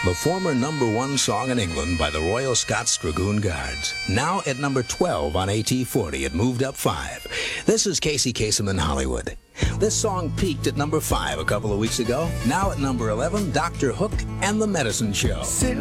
the former #1 song in England by the Royal Scots Dragoon Guards. Now at number 12 on AT40, it moved up 5. This is Casey Kasem in Hollywood. This song peaked at number 5 a couple of weeks ago. Now at number 11, Dr. Hook and the Medicine Show.